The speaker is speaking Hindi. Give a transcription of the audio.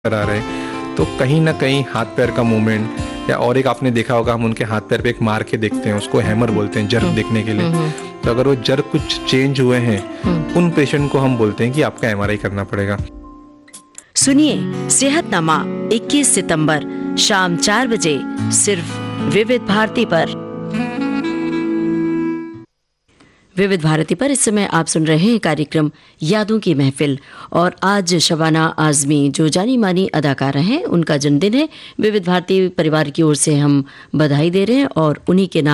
करा रहे हैं, तो कहीं ना कहीं हाथ पैर का मूवमेंट, या और एक आपने देखा होगा, हम उनके हाथ पैर पे एक मार के देखते हैं, उसको हैमर बोलते हैं, जर्क देखने के लिए। तो अगर वो जर्क कुछ चेंज हुए हैं, उन पेशेंट को हम बोलते हैं कि आपका एमआरआई करना पड़ेगा। सुनिए सेहतनामा 21 सितंबर शाम 4 बजे सिर्फ विविध भारती पर। विविध भारती पर इस समय आप सुन रहे हैं कार्यक्रम यादों की महफिल, और आज शबाना आजमी जो जानी मानी अदाकारा हैं, उनका जन्मदिन है। विविध भारती परिवार की ओर से हम बधाई दे रहे हैं और उन्हीं के नाम